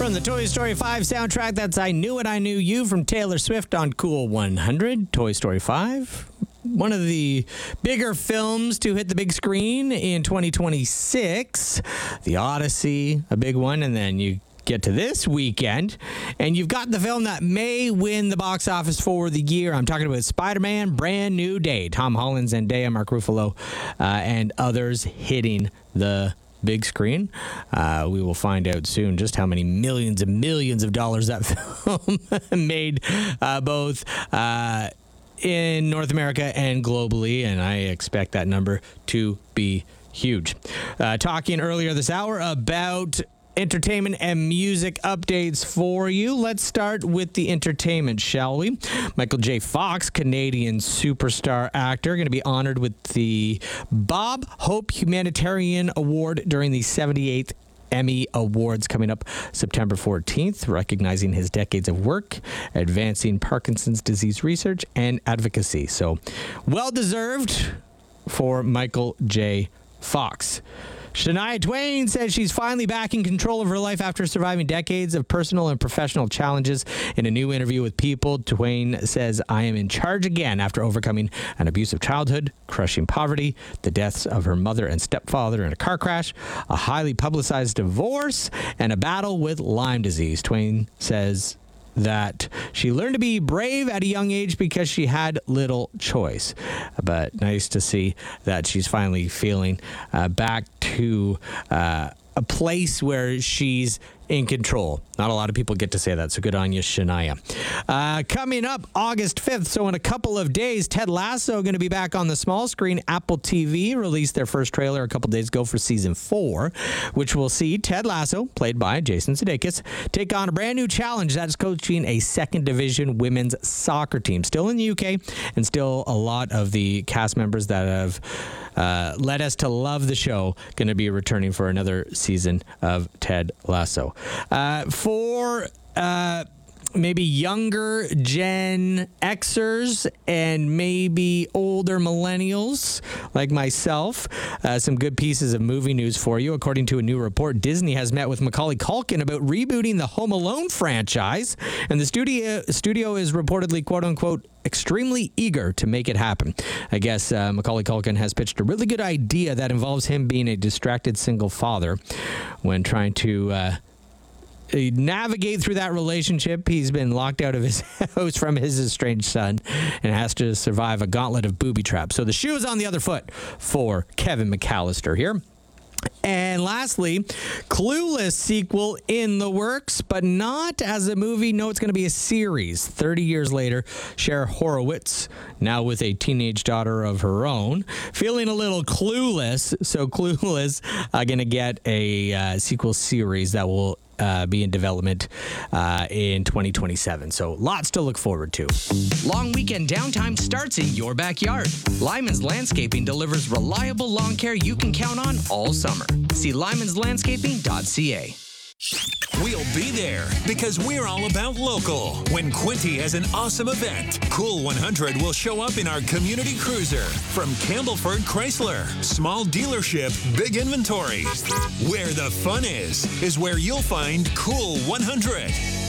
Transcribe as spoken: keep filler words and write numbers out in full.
From the Toy Story five soundtrack, that's I Knew It, I Knew You from Taylor Swift on Cool one hundred. Toy Story five, one of the bigger films to hit the big screen in twenty twenty-six. The Odyssey, a big one, and then you get to this weekend, and you've got the film that may win the box office for the year. I'm talking about Spider-Man Brand New Day. Tom Holland, Zendaya, Mark Ruffalo, uh, and others hitting the big screen. Uh, we will find out soon just how many millions and millions of dollars that film made, uh, both uh, in North America and globally, and I expect that number to be huge. Uh, talking earlier this hour about entertainment and music updates for you. Let's start with the entertainment, shall we? Michael J. Fox, Canadian superstar actor, going to be honored with the Bob Hope Humanitarian Award during the seventy-eighth Emmy Awards coming up September fourteenth, recognizing his decades of work advancing Parkinson's disease research and advocacy. So, well-deserved for Michael J. Fox. Shania Twain says she's finally back in control of her life after surviving decades of personal and professional challenges. In a new interview with People, Twain says, I am in charge again after overcoming an abusive childhood, crushing poverty, the deaths of her mother and stepfather in a car crash, a highly publicized divorce, and a battle with Lyme disease. Twain says that she learned to be brave at a young age because she had little choice. But nice to see that she's finally feeling uh, back to uh, a place where she's in control. Not a lot of people get to say that, so good on you, Shania. Uh, coming up August fifth, so in a couple of days, Ted Lasso going to be back on the small screen. Apple T V released their first trailer a couple days ago for season four, which will see Ted Lasso, played by Jason Sudeikis, take on a brand new challenge that is coaching a second division women's soccer team. Still in the U K, and still a lot of the cast members that have uh, led us to love the show going to be returning for another season of Ted Lasso. Uh, for uh, maybe younger Gen Xers and maybe older millennials like myself, uh, some good pieces of movie news for you. According to a new report, Disney has met with Macaulay Culkin about rebooting the Home Alone franchise, and the studio studio is reportedly, quote-unquote, extremely eager to make it happen. I guess uh, Macaulay Culkin has pitched a really good idea that involves him being a distracted single father when trying to Uh, navigate through that relationship. He's been locked out of his house from his estranged son and has to survive a gauntlet of booby traps. So the shoe is on the other foot for Kevin McAllister here. And lastly, Clueless sequel in the works, but not as a movie. No, it's going to be a series. thirty years later, Cher Horowitz, now with a teenage daughter of her own, feeling a little clueless. So Clueless uh, going to get a uh, sequel series that will Uh, be in development uh, in twenty twenty-seven. So lots to look forward to. Long weekend downtime starts in your backyard. Lyman's Landscaping delivers reliable lawn care you can count on all summer. See lymans landscaping dot c a. We'll be there because we're all about local. When Quinty has an awesome event, Cool one hundred will show up in our community cruiser. From Campbellford Chrysler, small dealership, big inventory. Where the fun is, is where you'll find Cool one hundred.